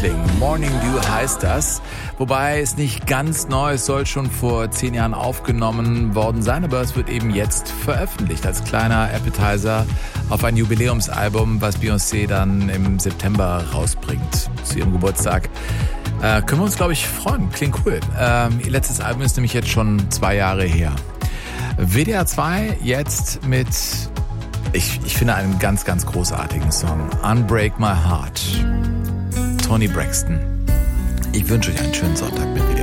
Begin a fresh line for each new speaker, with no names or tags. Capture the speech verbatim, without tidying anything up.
Liebling. Morning Dew heißt das. Wobei es nicht ganz neu, es soll schon vor zehn Jahren aufgenommen worden sein, aber es wird eben jetzt veröffentlicht als kleiner Appetizer auf ein Jubiläumsalbum, was Beyoncé dann im September rausbringt zu ihrem Geburtstag. Äh, können wir uns, glaube ich, freuen. Klingt cool. Ähm, ihr letztes Album ist nämlich jetzt schon zwei Jahre her. W D R zwei jetzt mit, ich, ich finde, einen ganz, ganz großartigen Song. Unbreak My Heart. Toni Braxton. Ich wünsche euch einen schönen Sonntag mit mir.